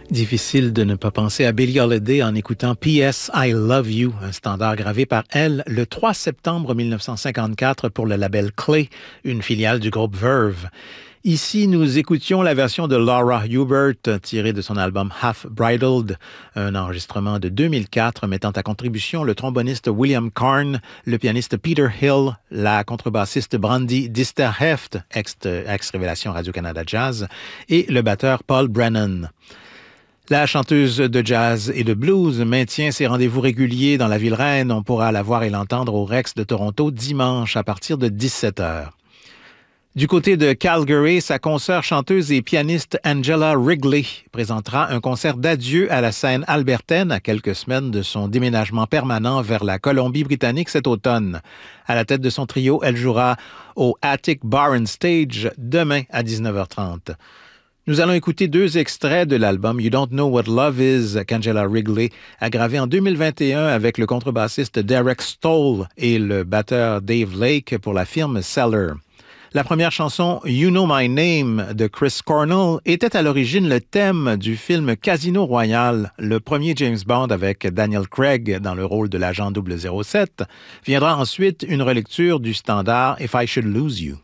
Difficile de ne pas penser à Billie Holiday en écoutant P.S. I Love You, un standard gravé par elle le 3 septembre 1954 pour le label Clay, une filiale du groupe Verve. Ici, nous écoutions la version de Laura Hubert tirée de son album Half Bridled, un enregistrement de 2004 mettant à contribution le tromboniste William Carn, le pianiste Peter Hill, la contrebassiste Brandy Disterheft, ex-révélation Radio-Canada Jazz, et le batteur Paul Brennan. La chanteuse de jazz et de blues maintient ses rendez-vous réguliers dans la ville reine. On pourra la voir et l'entendre au Rex de Toronto dimanche à partir de 17h. Du côté de Calgary, sa consoeur chanteuse et pianiste Angela Wrigley présentera un concert d'adieu à la scène albertaine à quelques semaines de son déménagement permanent vers la Colombie-Britannique cet automne. À la tête de son trio, elle jouera au Attic Bar and Stage demain à 19h30. Nous allons écouter deux extraits de l'album You Don't Know What Love Is qu'Angela Wrigley a gravé en 2021 avec le contrebassiste Derek Stoll et le batteur Dave Lake pour la firme Cellar. La première chanson, You Know My Name, de Chris Cornell, était à l'origine le thème du film Casino Royale, le premier James Bond avec Daniel Craig dans le rôle de l'agent 007. Viendra ensuite une relecture du standard If I Should Lose You.